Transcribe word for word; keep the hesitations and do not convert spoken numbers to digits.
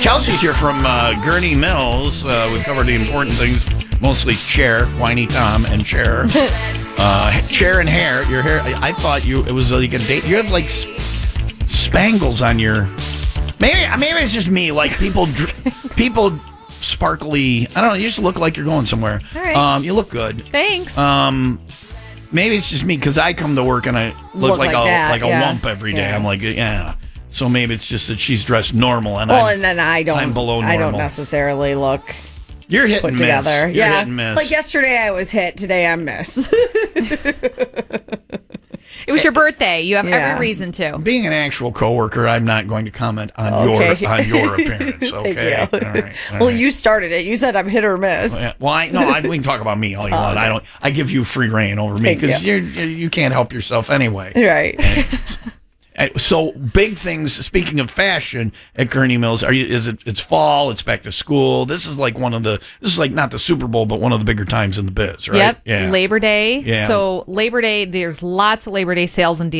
Kelsey's here from uh, Gurney Mills. Uh, we've covered the important things, mostly Cher, Whiny Tom, and Cher. Uh, Cher and hair. Your hair. I, I thought you. It was like a date. You have like sp- spangles on your. Maybe maybe it's just me. Like people, dr- people sparkly. I don't know. You just look like you're going somewhere. All right. Um, you look good. Thanks. Um, maybe it's just me because I come to work and I look, Look like, like a that, like a yeah. lump every day. Yeah. I'm like, yeah. So maybe it's just that she's dressed normal and Well, I'm, and then I don't. I'm below normal. I don't necessarily look You're hit put and together. miss. You're yeah, hit and miss. like yesterday I was hit. Today I miss. It was your birthday. You have Yeah. every reason to. Being an actual coworker, I'm not going to comment on Okay. your on your appearance. Okay. Thank you. All right. all well, right. you started it. You said I'm hit or miss. Yeah, Well, I no, I, we can talk about me all you want. I don't. I give you free reign over me Thank because you. you you can't help yourself anyway. Right. And so big things. Speaking of fashion at Gurney Mills, are you? Is it? It's fall. It's back to school. This is like one of the. This is like not the Super Bowl, but one of the bigger times in the biz, right? Yep. Yeah. Labor Day. Yeah. So Labor Day, there's lots of Labor Day sales and deals.